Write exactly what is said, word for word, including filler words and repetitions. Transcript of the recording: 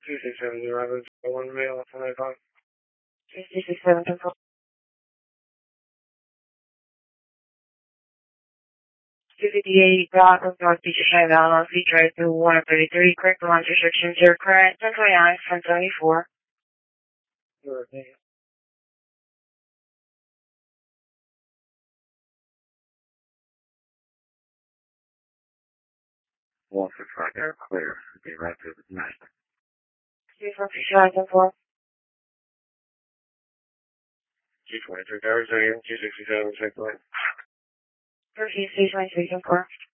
two six seven zero one mail from that call. two six seven four. two fifty-eight Broad North Beach Drive, L L C, drive through one thirty-three, correct launch restrictions, your current ten twenty-nine, ten seventy-four. Sure, thank you. One six right there, clear. Be right to the next. two four six five four. G twenty-three, Tower, two sixty-seven, check point. Proceed, three twenty-three four.